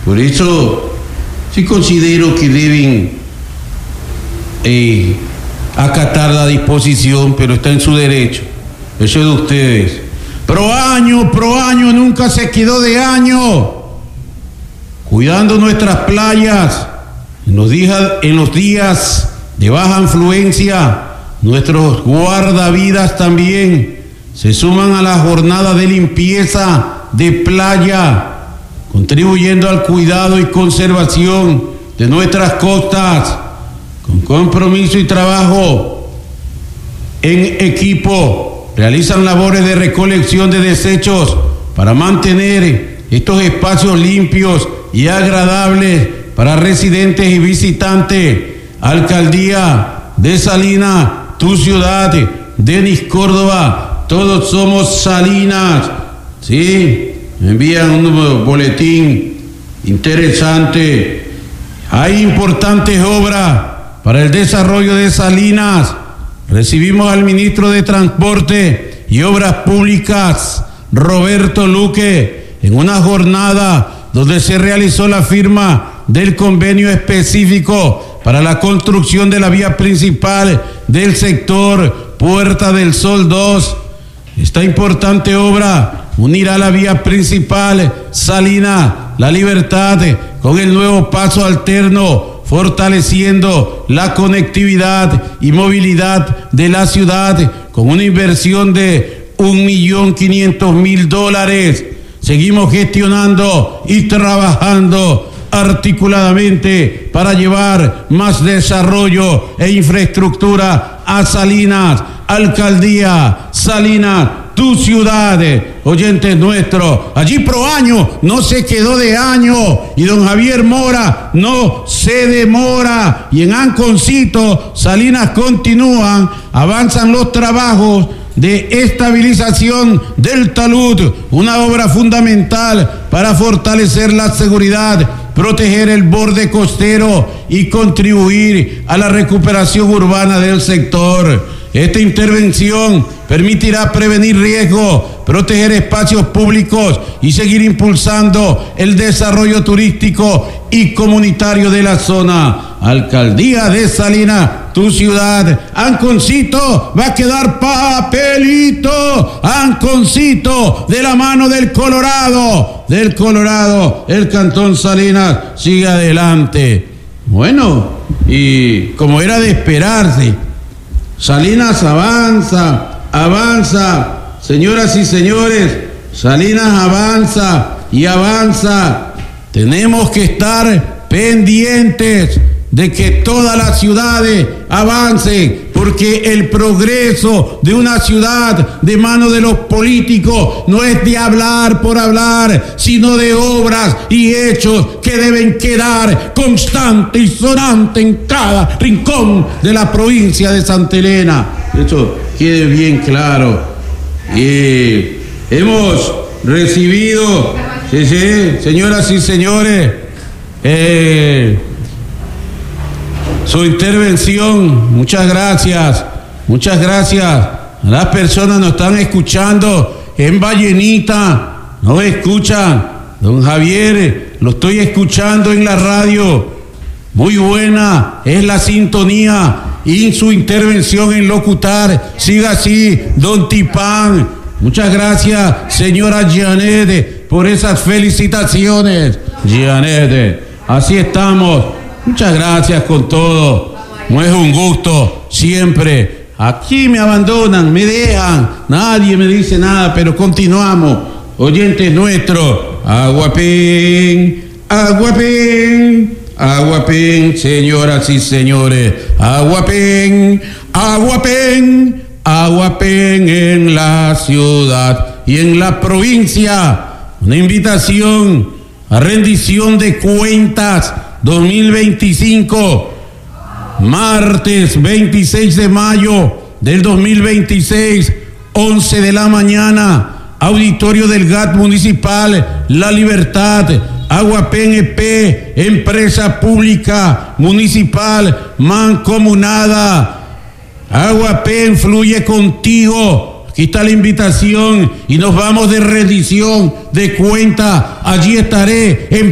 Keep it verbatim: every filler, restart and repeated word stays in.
Por eso sí considero que deben eh, acatar la disposición, pero está en su derecho. Eso es de ustedes. Pro año, pro año, nunca se quedó de año. Cuidando nuestras playas, en los días, en los días de baja influencia, nuestros guardavidas también se suman a la jornada de limpieza de playa, contribuyendo al cuidado y conservación de nuestras costas, con compromiso y trabajo en equipo. Realizan labores de recolección de desechos para mantener estos espacios limpios y agradables para residentes y visitantes. Alcaldía de Salinas, tu ciudad, Denis Córdoba, todos somos Salinas. Sí, me envían un boletín interesante. Hay importantes obras para el desarrollo de Salinas. Recibimos al ministro de Transporte y Obras Públicas, Roberto Luque, en una jornada donde se realizó la firma del convenio específico para la construcción de la vía principal del sector Puerta del Sol dos. Esta importante obra unirá la vía principal Salinas La Libertad con el nuevo paso alterno, fortaleciendo la conectividad y movilidad de la ciudad con una inversión de un millón quinientos mil dólares. Seguimos gestionando y trabajando articuladamente para llevar más desarrollo e infraestructura a Salinas. Alcaldía Salinas, tu ciudad, oyentes nuestros. Allí pro año no se quedó de año, y don Javier Mora no se demora. Y en Anconcito, Salinas continúan, avanzan los trabajos de estabilización del talud, una obra fundamental para fortalecer la seguridad, proteger el borde costero y contribuir a la recuperación urbana del sector. Esta intervención permitirá prevenir riesgos, proteger espacios públicos y seguir impulsando el desarrollo turístico y comunitario de la zona. Alcaldía de Salinas, tu ciudad. Anconcito va a quedar papelito. Anconcito, de la mano del Colorado. Del Colorado, el Cantón Salinas sigue adelante. Bueno, y como era de esperarse, Salinas avanza, avanza, señoras y señores, Salinas avanza y avanza. Tenemos que estar pendientes de que todas las ciudades avancen, porque el progreso de una ciudad de mano de los políticos no es de hablar por hablar, sino de obras y hechos que deben quedar constante y sonante en cada rincón de la provincia de Santa Elena. Esto quede bien claro. Y hemos recibido, sí, sí, señoras y señores, eh, su intervención. Muchas gracias, muchas gracias. Las personas nos están escuchando en Vallenita, nos escuchan. Don Javier, lo estoy escuchando en la radio. Muy buena es la sintonía y su intervención en locutar. Siga así, don Tipán. Muchas gracias, señora Janet, por esas felicitaciones. Janet, así estamos. Muchas gracias con todo. No es un gusto siempre. Aquí me abandonan, me dejan. Nadie me dice nada, pero continuamos. Oyentes nuestros, Aguapén, Aguapén, Aguapén, señoras y señores. Aguapén, Aguapén, Aguapén en la ciudad y en la provincia. Una invitación a rendición de cuentas dos mil veinticinco, martes veintiséis de mayo del dos mil veintiséis, once de la mañana, auditorio del G A T municipal La Libertad, Aguapén E P, empresa pública municipal mancomunada. Aguapén fluye contigo. Aquí está la invitación y nos vamos de rendición de cuenta. Allí estaré en